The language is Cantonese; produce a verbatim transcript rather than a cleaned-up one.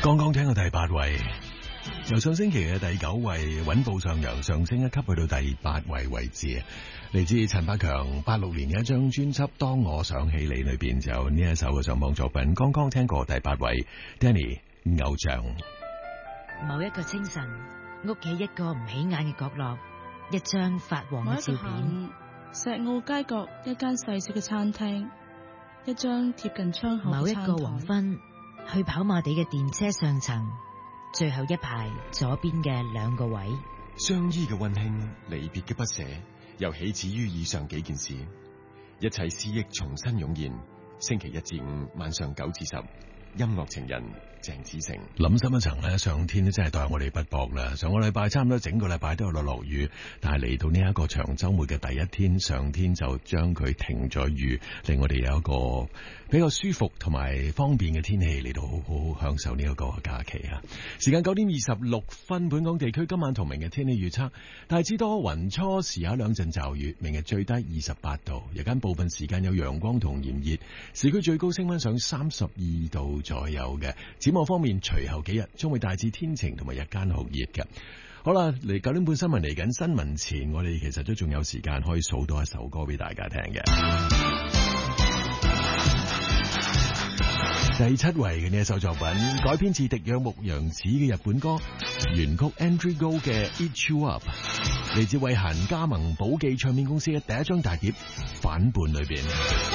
剛剛聽到第八位，由上星期嘅第九位穩步上揚，上升一級去到第八位位置，嚟自陳百強八六年嘅一張專輯《當我想起你》裏邊就有呢一首嘅上榜作品。剛剛聽過第八位 Danny 偶像。 某一個清晨，屋企一個唔起眼嘅角落，一張發黃嘅照片。 石澳街角一間細小嘅餐廳，一張貼近窗口嘅餐台。 某一個黃昏，去跑馬地嘅電車上層，最後一排左邊嘅兩個位。 相依嘅溫馨，離別嘅不捨，又起始於以上幾件事，一切思憶重新湧現。星期一至五晚上九至十，音樂情人鄭子誠。 諗深一層咧，上天都真係待我哋不薄啦。上個禮拜差唔多整個禮拜都有落落雨，但係嚟到呢一個長周末嘅第一天，上天就將佢停咗雨，令我哋有一個比較舒服同埋方便嘅天氣嚟到好好享受呢一個假期啊！時間九點二十六分，本港地區今晚同明日天氣預測大致多雲，初時有兩陣驟雨，明日最低二十八度，日間部分時間有陽光同炎熱，市區最高升溫上三十二度左右嘅。展望方面，隨後幾日將會大致天晴同埋日間酷熱嘅。好啦，嚟九點半新聞嚟緊，新聞前我哋其實都仲有時間可以數多一首歌俾大家聽嘅。第七位嘅呢一首作品改編自迪若木陽子嘅日本歌，原曲 Andrew Go 嘅 Eat You Up， 嚟自慧嫻加盟寶記唱片公司嘅第一張大碟反叛裏邊。